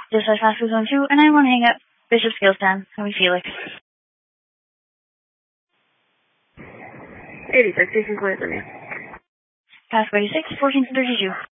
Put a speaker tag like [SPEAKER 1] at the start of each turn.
[SPEAKER 1] Just as fast as zone 2, and I want to hang up Bishop Skillstown. How we Felix.
[SPEAKER 2] 86, station clear for me.
[SPEAKER 1] Pass 86, 1432.